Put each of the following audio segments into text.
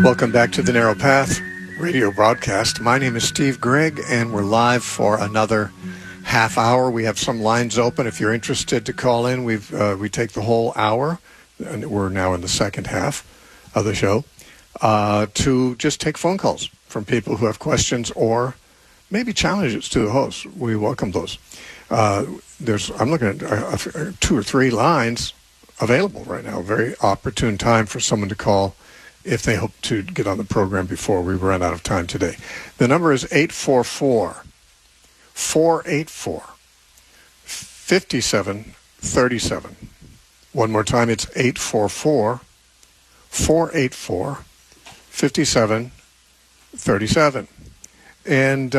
Welcome back to the Narrow Path radio broadcast. My name is Steve Gregg, and we're live for another half hour. We have some lines open. If you're interested to call in, we take the whole hour, and we're now in the second half of the show, to just take phone calls from people who have questions or maybe challenges to the host. We welcome those. I'm looking at 2 or 3 lines available right now. A very opportune time for someone to call if they hope to get on the program before we run out of time today. The number is 844-484-5737. One more time, it's 844-484-5737. And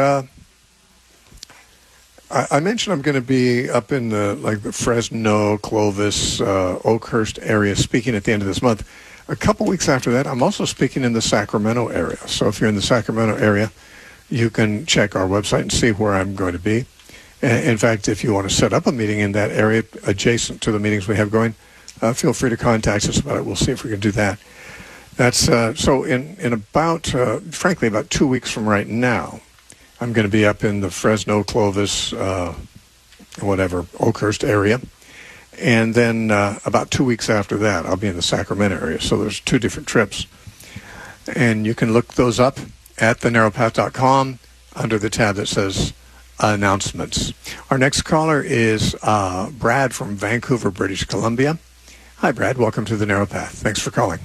I mentioned I'm going to be up in the Fresno, Clovis, Oakhurst area speaking at the end of this month. A couple weeks after that, I'm also speaking in the Sacramento area. So if you're in the Sacramento area, you can check our website and see where I'm going to be. In fact, if you want to set up a meeting in that area adjacent to the meetings we have going, feel free to contact us about it. We'll see if we can do that. That's so in about, frankly, about 2 weeks from right now, I'm going to be up in the Fresno, Clovis, Oakhurst area. And then about 2 weeks after that, I'll be in the Sacramento area. So there's 2 different trips. And you can look those up at thenarrowpath.com under the tab that says Announcements. Our next caller is Brad from Vancouver, British Columbia. Hi, Brad. Welcome to the Narrow Path. Thanks for calling.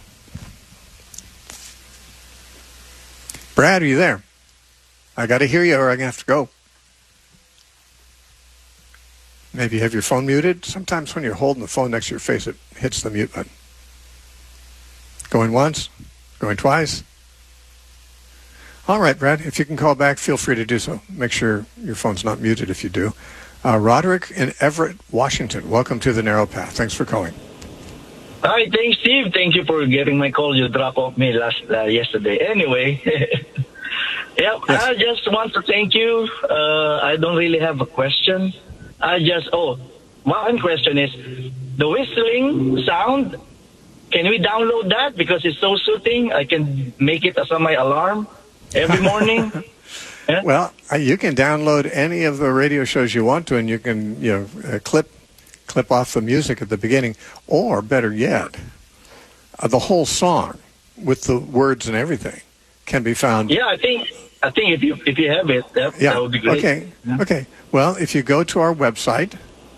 Brad, are you there? I got to hear you or I'm going to have to go. Maybe you have your phone muted. Sometimes when you're holding the phone next to your face, it hits the mute button. Going once? Going twice? All right, Brad, if you can call back, feel free to do so. Make sure your phone's not muted if you do. Roderick in Everett, Washington. Welcome to the Narrow Path. Thanks for calling. Hi, thanks, Steve. Thank you for getting my call. You dropped off me yesterday. Anyway, yes. I just want to thank you. I don't really have a question. One question is, the whistling sound, can we download that? Because it's so soothing. I can make it as my alarm every morning. Yeah? Well, you can download any of the radio shows you want to, and you can, clip off the music at the beginning, or better yet, the whole song with the words and everything can be found. Yeah, I think if you have it, that would be great. Okay. Yeah. Okay. Well, if you go to our website,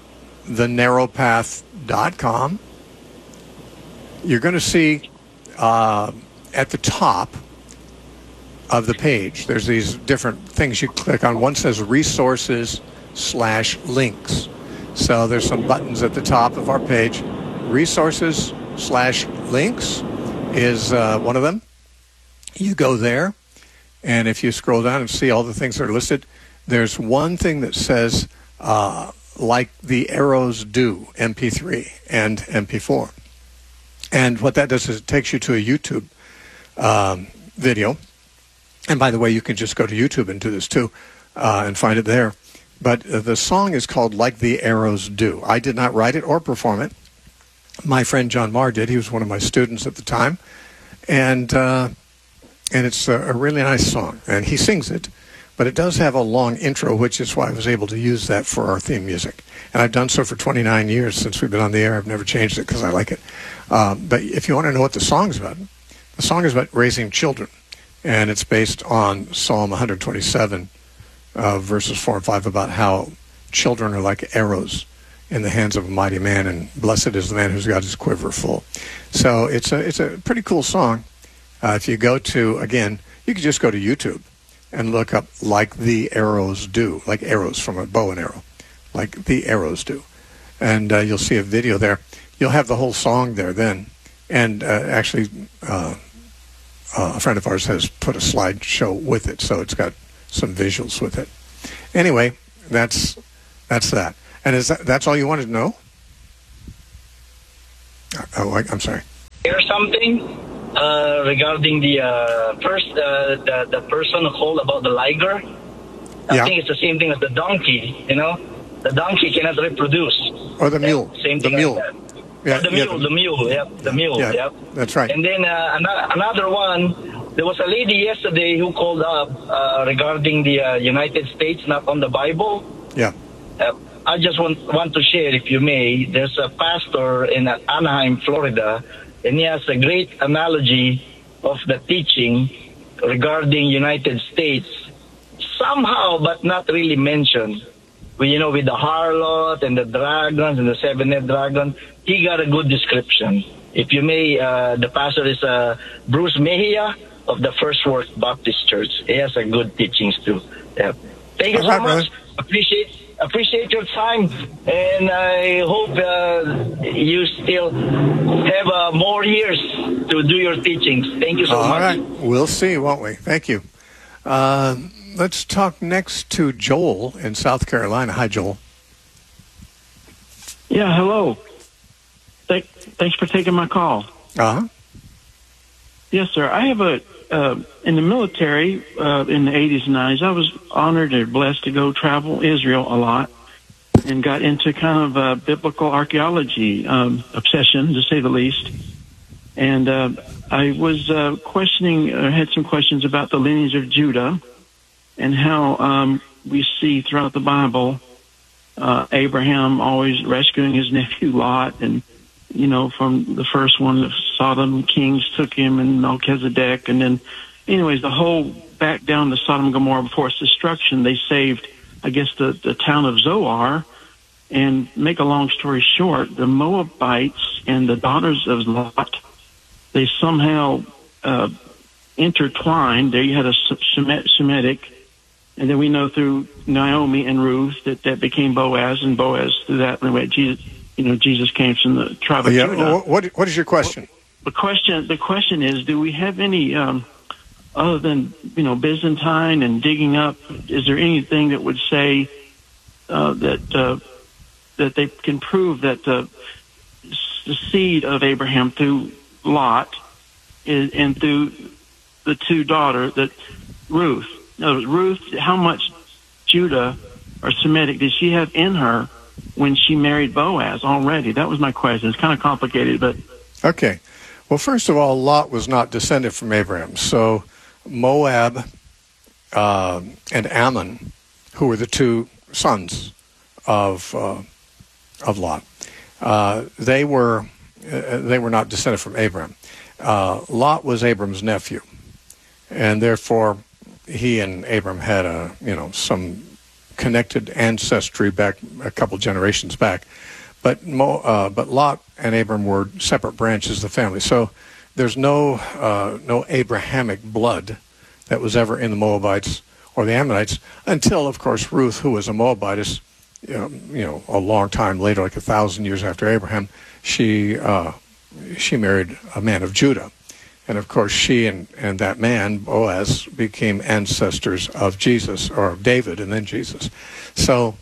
thenarrowpath.com, you're going to see at the top of the page, there's these different things you click on. One says resources/links. So there's some buttons at the top of our page. Resources/links is one of them. You go there, and if you scroll down and see all the things that are listed, there's one thing that says, like the arrows do, MP3 and MP4. And what that does is it takes you to a YouTube video. And by the way, you can just go to YouTube and do this too and find it there. But the song is called Like the Arrows Do. I did not write it or perform it. My friend John Marr did. He was one of my students at the time. And it's a really nice song. And he sings it. But it does have a long intro, which is why I was able to use that for our theme music. And I've done so for 29 years since we've been on the air. I've never changed it because I like it. But if you want to know what the song's about, the song is about raising children. And it's based on Psalm 127, verses 4 and 5, about how children are like arrows in the hands of a mighty man, and blessed is the man who's got his quiver full. So it's a pretty cool song. If you go to, again, you can just go to YouTube and look up Like the Arrows Do, like arrows from a bow and arrow, like the arrows do. And you'll see a video there. You'll have the whole song there then. And actually, a friend of ours has put a slideshow with it, so it's got some visuals with it. Anyway, that's that. And that's all you wanted to know? I'm sorry. Here's something regarding the the person who called about the liger. I think it's the same thing as the donkey. The donkey cannot reproduce. Or the mule. Same thing. The mule. Like the mule. Yep, the mule. Yeah, Yep. that's right. And then another one. there was a lady yesterday who called up regarding the United States, not on the Bible. Yeah. I just want to share, if you may. There's a pastor in Anaheim, Florida, and he has a great analogy of the teaching regarding United States, somehow, but not really mentioned. With the harlot and the dragons and the seven-headed dragon, he got a good description. If you may, the pastor is Bruce Mejia of the First Work Baptist Church. He has a good teachings too. Yeah. Thank you so much. Appreciate your time, and I hope you still have more years to do your teachings. Thank you so much. All right. We'll see, won't we? Thank you. Let's talk next to Joel in South Carolina. Hi, Joel. Yeah, hello. Thanks for taking my call. Uh-huh. Yes, sir. I have in the military in the 80s and 90s, I was honored and blessed to go travel Israel a lot and got into kind of a biblical archaeology obsession, to say the least. And I was had some questions about the lineage of Judah and how we see throughout the Bible Abraham always rescuing his nephew Lot, and from the first one, the Sodom kings took him, and Melchizedek, and then, anyways, the whole back down to Sodom and Gomorrah before its destruction, they saved, I guess, the town of Zoar. And make a long story short, the Moabites and the daughters of Lot, they somehow intertwined. There you had a Semitic, and then we know through Naomi and Ruth that became Boaz, and Boaz through that, Jesus came from the tribe of Judah. What is your question? The question is, do we have any other than Byzantine and digging up? Is there anything that would say that they can prove that the seed of Abraham through Lot and through the two daughters, that Ruth? No, Ruth. How much Judah or Semitic did she have in her when she married Boaz already? That was my question. It's kind of complicated, but... Okay. Well, first of all, Lot was not descended from Abraham. So Moab and Ammon, who were the two sons of Lot, they were not descended from Abraham. Lot was Abram's nephew, and therefore he and Abram had some connected ancestry back a couple generations back, but Lot and Abram were separate branches of the family. So there's no Abrahamic blood that was ever in the Moabites or the Ammonites until, of course, Ruth, who was a Moabitess, a long time later, like 1,000 years after Abraham, she married a man of Judah. And of course, she and that man, Boaz, became ancestors of Jesus, or of David, and then Jesus. So,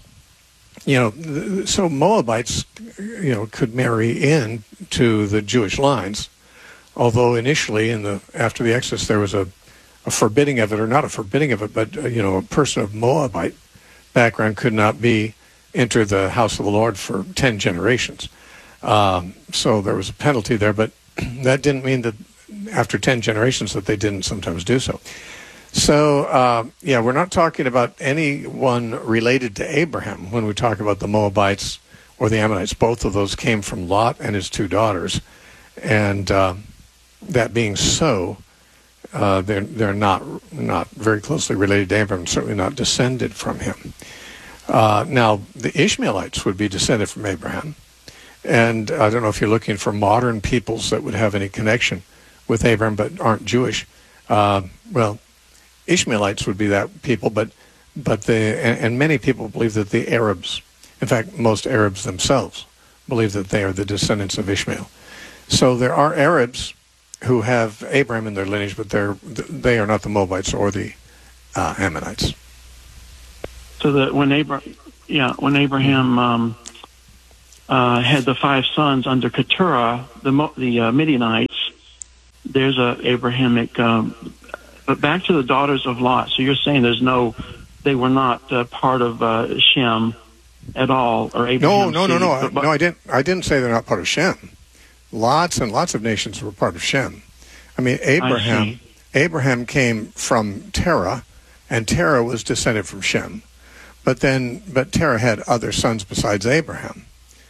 so Moabites, could marry in to the Jewish lines, although initially, after the Exodus, there was a forbidding of it, or not a forbidding of it, but a person of Moabite background could not enter the house of the Lord for 10 generations. So there was a penalty there, but that didn't mean that after 10 generations that they didn't sometimes do so. So, we're not talking about anyone related to Abraham when we talk about the Moabites or the Ammonites. Both of those came from Lot and his two daughters. And that being so, they're not very closely related to Abraham, certainly not descended from him. Now, the Ishmaelites would be descended from Abraham. And I don't know if you're looking for modern peoples that would have any connection with Abraham but aren't Jewish. Ishmaelites would be that people, but many people believe that the Arabs, in fact, most Arabs themselves, believe that they are the descendants of Ishmael. So there are Arabs who have Abraham in their lineage, but they are not the Moabites or the Ammonites. So that when Abraham had the 5 sons under Keturah, the Midianites, there's a Abrahamic. But back to the daughters of Lot. So you're saying they were not part of Shem at all, or Abraham? No. I didn't say they're not part of Shem. Lots and lots of nations were part of Shem. I mean, Abraham Abraham came from Terah, and Terah was descended from Shem. But Terah had other sons besides Abraham.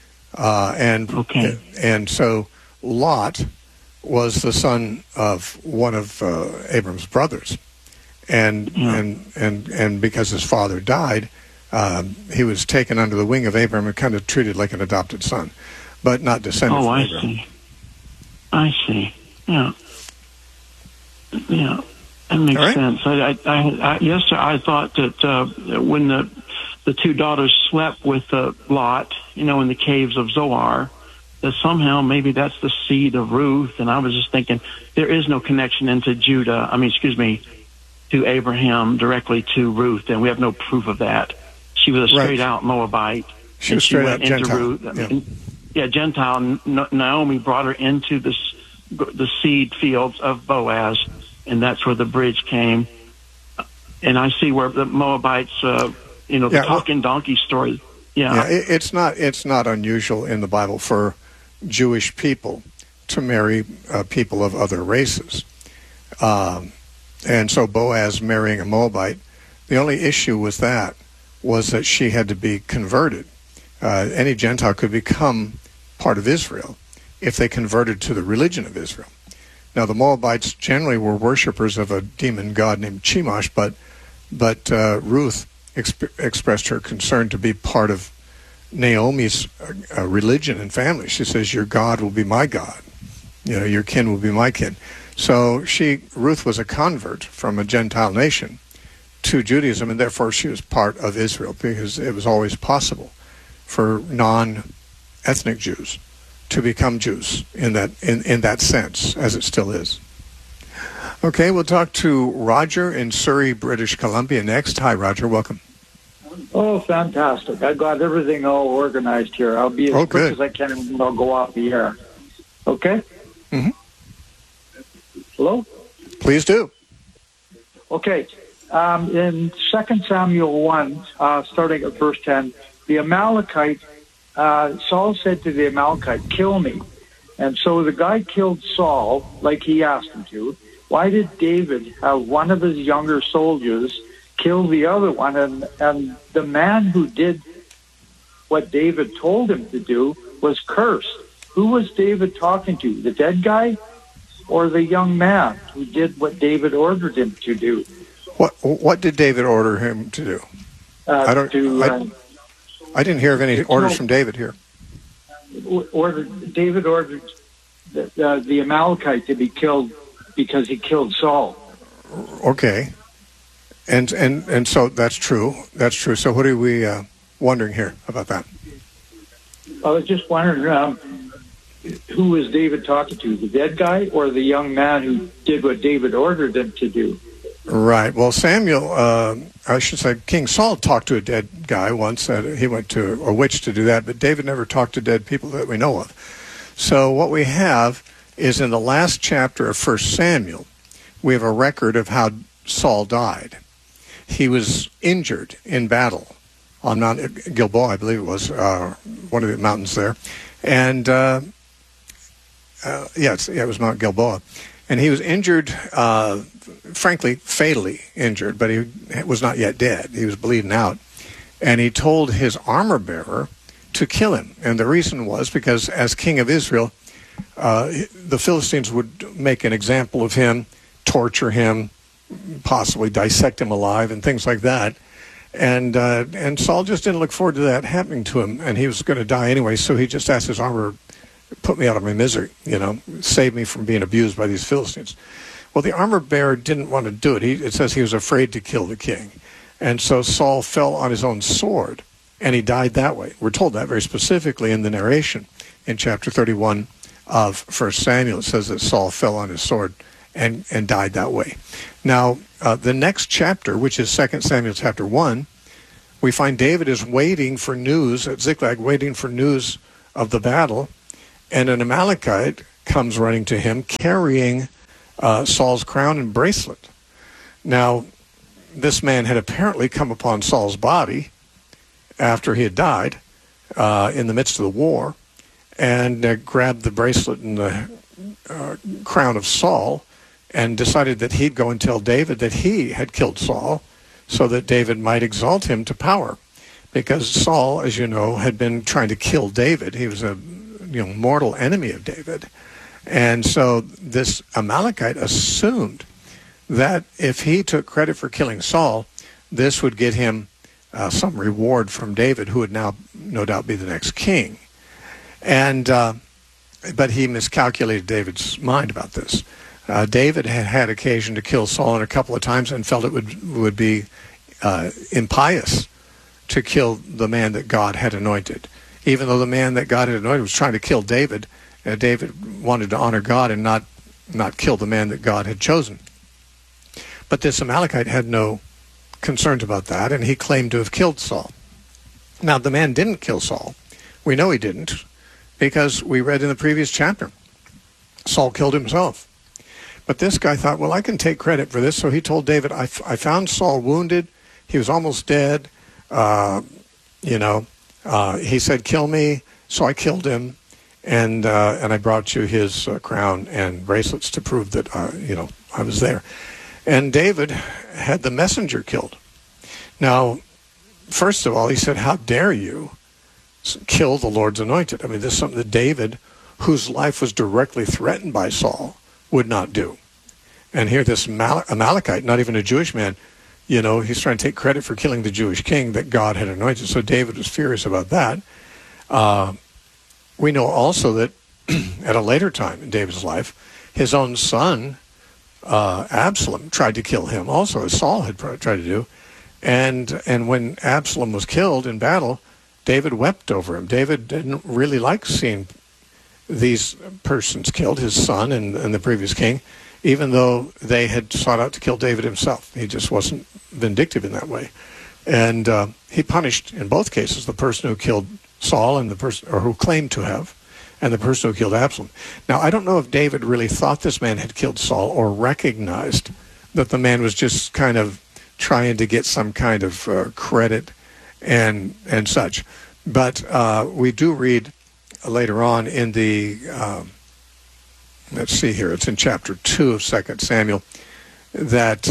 And so Lot was the son of one of Abram's brothers. And because his father died, he was taken under the wing of Abram and kind of treated like an adopted son, but not descended from Abraham. I see. Yeah. Yeah. That makes sense. Yes, sir. I thought that when the two daughters slept with Lot, in the caves of Zoar, that somehow maybe that's the seed of Ruth. And I was just thinking there is no connection to Abraham directly to Ruth, and we have no proof of that. She was a straight-out Moabite. She was straight-out Gentile. Gentile. Naomi brought her into the seed fields of Boaz, and that's where the bridge came. And I see where the Moabites, the talking donkey story. Yeah, it's not unusual in the Bible for Jewish people to marry people of other races. And so Boaz marrying a Moabite, the only issue with that was that she had to be converted. Any Gentile could become part of Israel if they converted to the religion of Israel. Now, the Moabites generally were worshippers of a demon god named Chemosh, but Ruth expressed her concern to be part of Naomi's religion and family. She says, "Your God will be my God. Your kin will be my kin." So Ruth was a convert from a Gentile nation to Judaism, and therefore she was part of Israel, because it was always possible for non-ethnic Jews to become Jews in that sense, as it still is. Okay, we'll talk to Roger in Surrey, British Columbia next. Hi, Roger. Welcome. Oh, fantastic. I got everything all organized here. I'll be as quick as I can, and I'll go off the air. Okay? Mm-hmm. Hello? Please do. Okay. In 2 Samuel 1, starting at verse 10, the Amalekite, Saul said to the Amalekite, "Kill me." And so the guy killed Saul like he asked him to. Why did David have one of his younger soldiers kill the other one? And the man who did what David told him to do was cursed. Who was David talking to? The dead guy or the young man who did what David ordered him to do? What did David order him to do? I didn't hear of any orders from David here. David ordered the Amalekite to be killed because he killed Saul. Okay, and so that's true. That's true. So what are we wondering here about that? I was just wondering who was David talking to, the dead guy or the young man who did what David ordered him to do? Right. Well, King Saul talked to a dead guy once. He went to a witch to do that, but David never talked to dead people that we know of. So what we have is in the last chapter of 1 Samuel, we have a record of how Saul died. He was injured in battle on Mount Gilboa, I believe it was, one of the mountains there. And, it was Mount Gilboa. And he was injured, frankly, fatally injured, but he was not yet dead. He was bleeding out. And he told his armor-bearer to kill him. And the reason was because as king of Israel, the Philistines would make an example of him, torture him, possibly dissect him alive, and things like that. And Saul just didn't look forward to that happening to him, and he was going to die anyway, so he just asked his armor, "Put me out of my misery, save me from being abused by these Philistines." Well, the armor bearer didn't want to do it. It says he was afraid to kill the king. And so Saul fell on his own sword, and he died that way. We're told that very specifically in the narration in chapter 31 of 1 Samuel. It says that Saul fell on his sword and died that way. Now, the next chapter, which is 2 Samuel chapter 1, we find David is waiting for news at Ziklag, waiting for news of the battle, and an Amalekite comes running to him carrying Saul's crown and bracelet. Now, this man had apparently come upon Saul's body after he had died in the midst of the war, and grabbed the bracelet and the crown of Saul and decided that he'd go and tell David that he had killed Saul so that David might exalt him to power. Because Saul, as you know, had been trying to kill David. He was a mortal enemy of David. And so this Amalekite assumed that if he took credit for killing Saul, this would get him some reward from David, who would now no doubt be the next king. And but he miscalculated David's mind about this. David had had occasion to kill Saul a couple of times and felt it would be impious to kill the man that God had anointed. Even though the man that God had anointed was trying to kill David, David wanted to honor God and not kill the man that God had chosen. But this Amalekite had no concerns about that, and he claimed to have killed Saul. Now, the man didn't kill Saul. We know he didn't, because we read in the previous chapter, Saul killed himself. But this guy thought, well, I can take credit for this. So he told David, I found Saul wounded. He was almost dead. He said, kill me. So I killed him. And I brought you his crown and bracelets to prove that, I was there. And David had the messenger killed. Now, first of all, he said, how dare you kill the Lord's anointed? I mean, this is something that David, whose life was directly threatened by Saul, would not do. And here this Amalekite, not even a Jewish man, he's trying to take credit for killing the Jewish king that God had anointed. So David was furious about that. We know also that at a later time in David's life, his own son, Absalom, tried to kill him also, as Saul had tried to do. And when Absalom was killed in battle, David wept over him. David didn't really like seeing these persons killed, his son and the previous king, even though they had sought out to kill David himself. He just wasn't vindictive in that way. And he punished, in both cases, the person who killed Saul and the person, or who claimed to have, and the person who killed Absalom. Now, I don't know if David really thought this man had killed Saul or recognized that the man was just kind of trying to get some kind of credit and such. But we do read later on in the, let's see here, it's in chapter 2 of 2 Samuel, that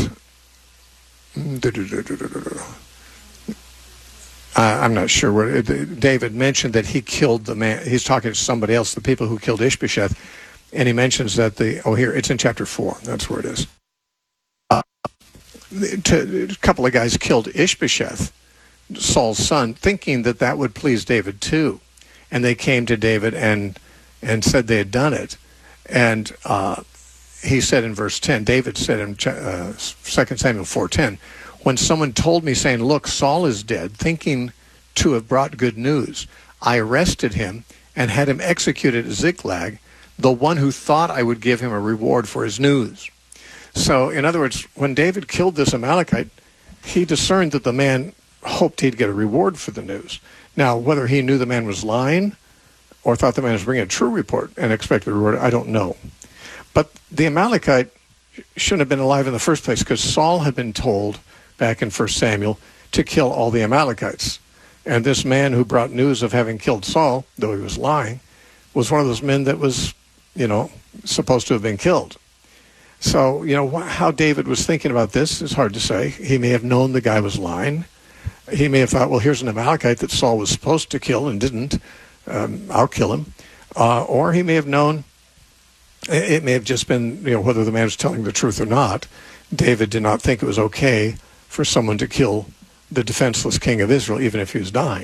I'm not sure where David mentioned that he killed the man. He's talking to somebody else, the people who killed Ishbosheth, and he mentions that here, it's in chapter 4. That's where it is. A couple of guys killed Ishbosheth, Saul's son, thinking that would please David too. And they came to David and said they had done it. And he said in verse 10, David said in 2 Samuel 4:10, when someone told me, saying, look, Saul is dead, thinking to have brought good news, I arrested him and had him executed at Ziklag, the one who thought I would give him a reward for his news. So, in other words, when David killed this Amalekite, he discerned that the man hoped he'd get a reward for the news. Now, whether he knew the man was lying or thought the man was bringing a true report and expected a reward, I don't know. But the Amalekite shouldn't have been alive in the first place, because Saul had been told back in 1 Samuel to kill all the Amalekites. And this man who brought news of having killed Saul, though he was lying, was one of those men that was, supposed to have been killed. So, how David was thinking about this is hard to say. He may have known the guy was lying. He may have thought, well, here's an Amalekite that Saul was supposed to kill and didn't. I'll kill him. Or he may have known, it may have just been, whether the man was telling the truth or not, David did not think it was okay for someone to kill the defenseless king of Israel, even if he was dying.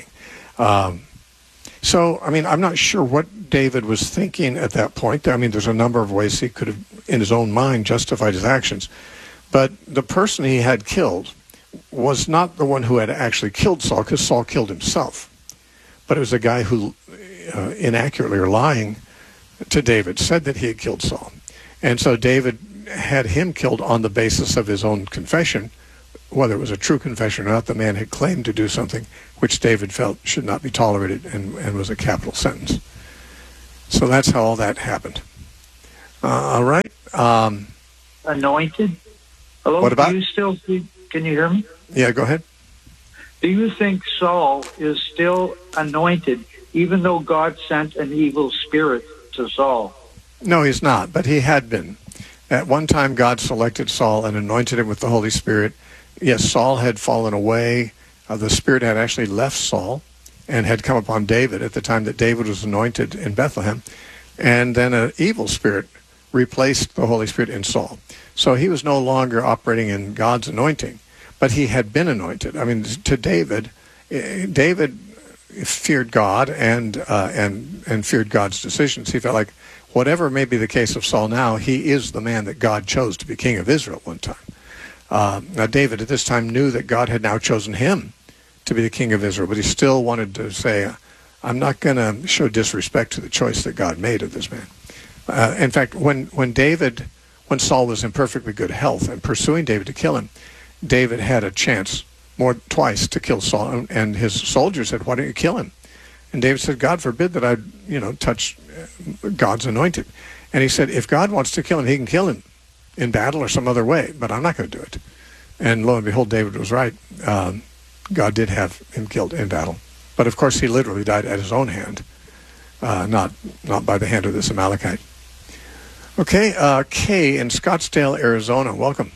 So, I'm not sure what David was thinking at that point. There's a number of ways he could have, in his own mind, justified his actions. But the person he had killed was not the one who had actually killed Saul, because Saul killed himself. But it was a guy who, inaccurately or lying to David, said that he had killed Saul. And so David had him killed on the basis of his own confession. Whether it was a true confession or not, the man had claimed to do something which David felt should not be tolerated and was a capital sentence. So that's how all that happened. All right. Anointed? Hello? What about? Can you hear me? Yeah, go ahead. Do you think Saul is still anointed, even though God sent an evil spirit to Saul? No, he's not, but he had been. At one time, God selected Saul and anointed him with the Holy Spirit. Yes, Saul had fallen away. The Spirit had actually left Saul and had come upon David at the time that David was anointed in Bethlehem. And then an evil spirit replaced the Holy Spirit in Saul. So he was no longer operating in God's anointing, but he had been anointed. I mean, to David, David feared God and feared God's decisions. He felt like whatever may be the case of Saul now, he is the man that God chose to be king of Israel at one time. Now, David at this time knew that God had now chosen him to be the king of Israel, but he still wanted to say, I'm not going to show disrespect to the choice that God made of this man. In fact, when Saul was in perfectly good health and pursuing David to kill him, David had a chance twice to kill Saul, and his soldiers said, why don't you kill him? And David said, God forbid that I, touch God's anointed. And he said, if God wants to kill him, he can kill him in battle or some other way, but I'm not going to do it. And lo and behold, David was right. God did have him killed in battle. But of course, he literally died at his own hand, not by the hand of this Amalekite. Okay, Kay in Scottsdale, Arizona. Welcome.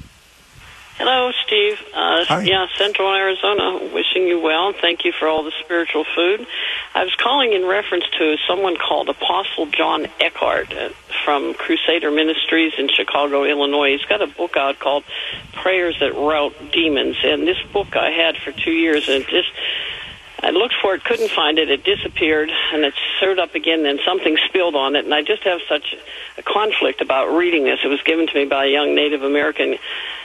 Hello, Steve. Hi. Yeah, Central Arizona. Wishing you well. Thank you for all the spiritual food. I was calling in reference to someone called Apostle John Eckhart from Crusader Ministries in Chicago, Illinois. He's got a book out called Prayers That Rout Demons. And this book I had for 2 years, and I looked for it, couldn't find it. It disappeared, and it showed up again, then something spilled on it. And I just have such a conflict about reading this. It was given to me by a young Native American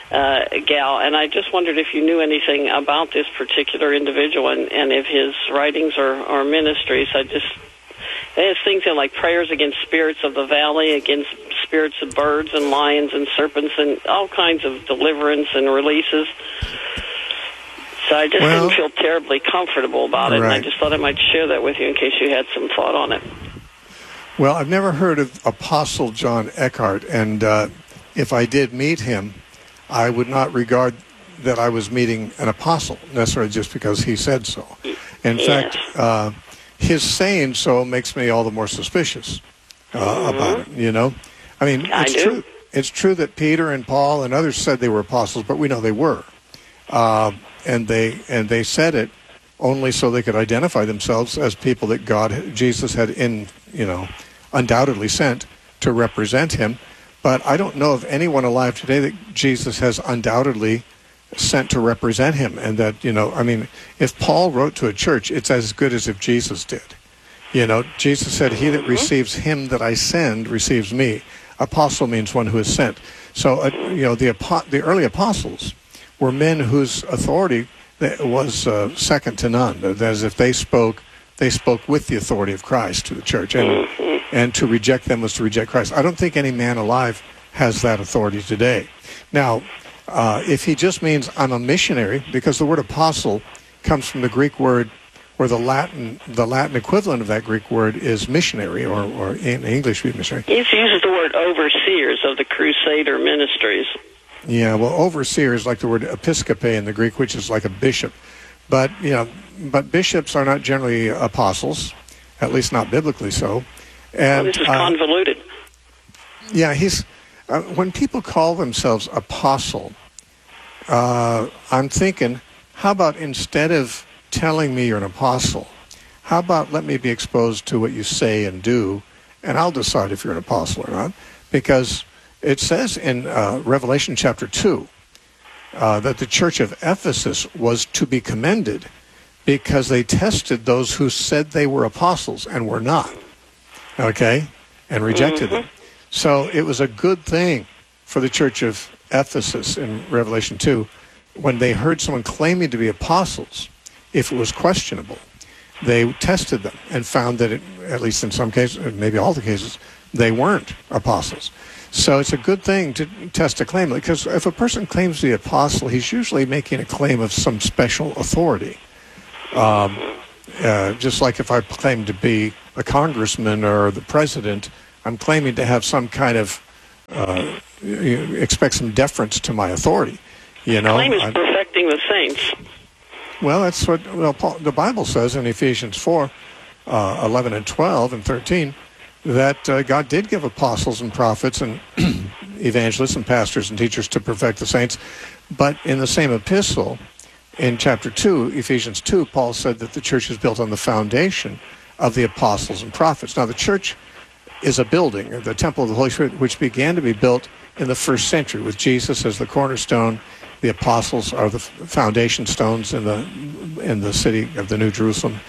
gal, and I just wondered if you knew anything about this particular individual and if his writings or ministries. It has things in like prayers against spirits of the valley, against spirits of birds and lions and serpents, and all kinds of deliverance and releases. So I just didn't feel terribly comfortable about it, right. And I just thought I might share that with you in case you had some thought on it. Well, I've never heard of Apostle John Eckhart, and if I did meet him, I would not regard that I was meeting an apostle, necessarily just because he said so. In fact, his saying so makes me all the more suspicious about it, I mean, it's true. It's true that Peter and Paul and others said they were apostles, but we know they were. And they said it only so they could identify themselves as people that Jesus had undoubtedly sent to represent him. But I don't know of anyone alive today that Jesus has undoubtedly sent to represent him. And that, if Paul wrote to a church, it's as good as if Jesus did. Jesus said, he that receives him that I send receives me. Apostle means one who is sent. So, the early apostles were men whose authority was second to none. That is, if they spoke with the authority of Christ to the church. And to reject them was to reject Christ. I don't think any man alive has that authority today. Now, if he just means I'm a missionary, because the word apostle comes from the Greek word, or the Latin equivalent of that Greek word is missionary, or in English we missionary. He uses the word overseers of the Crusader Ministries. Yeah, well, overseer is like the word episkope in the Greek, which is like a bishop. But bishops are not generally apostles, at least not biblically so. And this is convoluted. Yeah, when people call themselves apostle, I'm thinking, how about instead of telling me you're an apostle, how about let me be exposed to what you say and do, and I'll decide if you're an apostle or not? Because it says in Revelation chapter 2 that the church of Ephesus was to be commended because they tested those who said they were apostles and were not, okay, and rejected them. So it was a good thing for the church of Ephesus in Revelation 2 when they heard someone claiming to be apostles. If it was questionable, they tested them and found that, at least in some cases, maybe all the cases, they weren't apostles. So it's a good thing to test a claim, because if a person claims to be an apostle, he's usually making a claim of some special authority. Just like if I claim to be a congressman or the president, I'm claiming to have some kind of, expect some deference to my authority. Claim is perfecting the saints. Well, that's what the Bible says in Ephesians 4, 11 and 12 and 13, that God did give apostles and prophets and evangelists and pastors and teachers to perfect the saints. But in the same epistle, in chapter 2, Ephesians 2, Paul said that the church is built on the foundation of the apostles and prophets. Now, the church is a building, the temple of the Holy Spirit, which began to be built in the first century with Jesus as the cornerstone. The apostles are the foundation stones in the city of the New Jerusalem.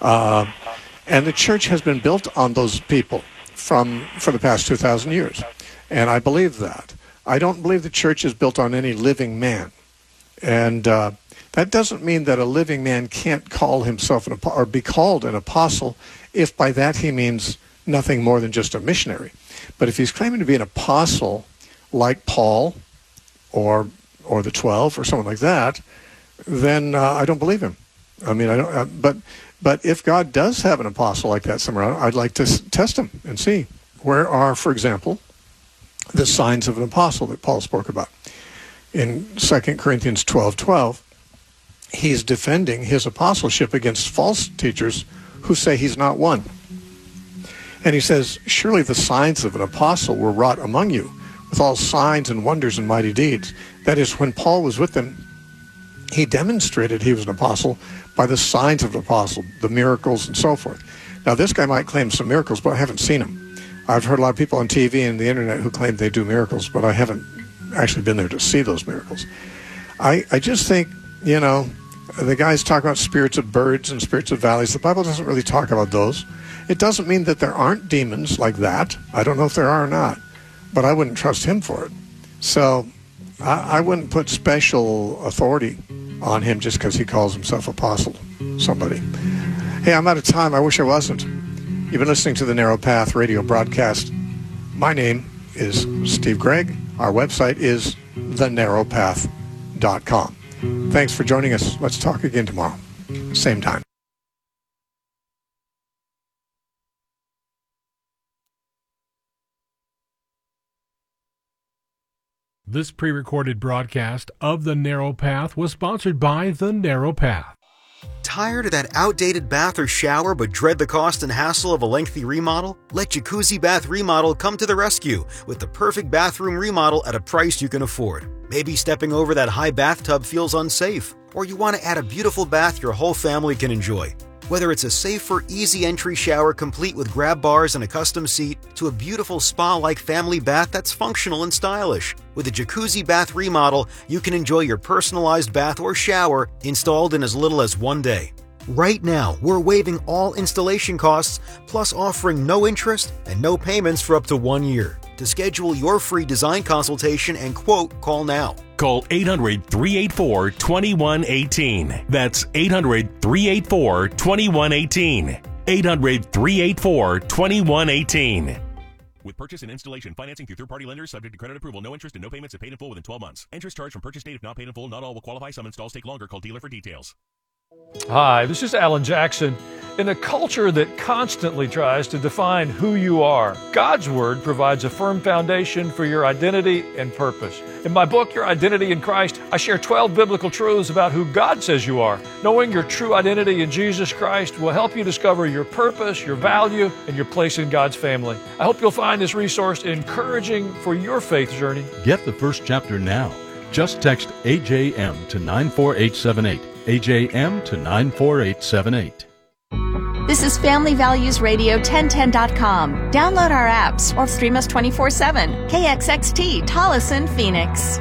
And the church has been built on those people for the past 2,000 years. And I believe that. I don't believe the church is built on any living man. And that doesn't mean that a living man can't call himself or be called an apostle if by that he means nothing more than just a missionary. But if he's claiming to be an apostle like Paul or the 12 or someone like that, then I don't believe him. I mean, I don't. But if God does have an apostle like that somewhere, I'd like to test him and see where are, for example, the signs of an apostle that Paul spoke about. In 2 Corinthians 12:12, he's defending his apostleship against false teachers who say he's not one. And he says, surely the signs of an apostle were wrought among you with all signs and wonders and mighty deeds. That is, when Paul was with them, he demonstrated he was an apostle by the signs of an apostle, the miracles and so forth. Now, this guy might claim some miracles, but I haven't seen them. I've heard a lot of people on TV and the internet who claim they do miracles, but I haven't actually been there to see those miracles. I just think, the guys talk about spirits of birds and spirits of valleys. The Bible doesn't really talk about those. It doesn't mean that there aren't demons like that. I don't know if there are or not, but I wouldn't trust him for it. So I wouldn't put special authority on him just because he calls himself apostle somebody. Hey, I'm out of time. I wish I wasn't. You've been listening to the Narrow Path radio broadcast. My name is Steve Gregg. Our website is thenarrowpath.com. Thanks for joining us. Let's talk again tomorrow. Same time. This pre-recorded broadcast of The Narrow Path was sponsored by The Narrow Path. Tired of that outdated bath or shower but dread the cost and hassle of a lengthy remodel? Let Jacuzzi Bath Remodel come to the rescue with the perfect bathroom remodel at a price you can afford. Maybe stepping over that high bathtub feels unsafe, or you want to add a beautiful bath your whole family can enjoy. Whether it's a safer, easy entry shower complete with grab bars and a custom seat, to a beautiful spa-like family bath that's functional and stylish. With a Jacuzzi Bath Remodel, you can enjoy your personalized bath or shower installed in as little as 1 day. Right now, we're waiving all installation costs, plus offering no interest and no payments for up to 1 year. To schedule your free design consultation and quote, call now. Call 800-384-2118. That's 800-384-2118. 800-384-2118. With purchase and installation financing through third-party lenders subject to credit approval, no interest and no payments if paid in full within 12 months. Interest charged from purchase date if not paid in full. Not all will qualify. Some installs take longer. Call dealer for details. Hi, this is Alan Jackson. In a culture that constantly tries to define who you are, God's Word provides a firm foundation for your identity and purpose. In my book, Your Identity in Christ, I share 12 biblical truths about who God says you are. Knowing your true identity in Jesus Christ will help you discover your purpose, your value, and your place in God's family. I hope you'll find this resource encouraging for your faith journey. Get the first chapter now. Just text AJM to 94878. AJM to 94878. This is Family Values Radio 1010.com. Download our apps or stream us 24/7. KXXT, Tolleson, Phoenix.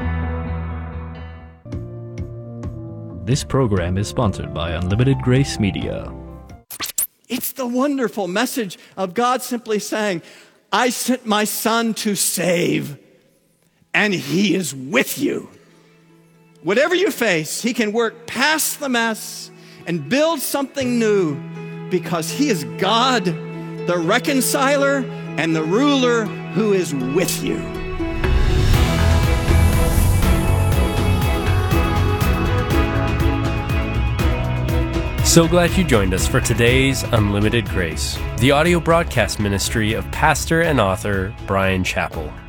This program is sponsored by Unlimited Grace Media. It's the wonderful message of God simply saying, I sent my Son to save, and He is with you. Whatever you face, He can work past the mess and build something new, because He is God, the reconciler and the ruler who is with you. So glad you joined us for today's Unlimited Grace, the audio broadcast ministry of pastor and author Bryan Chapell.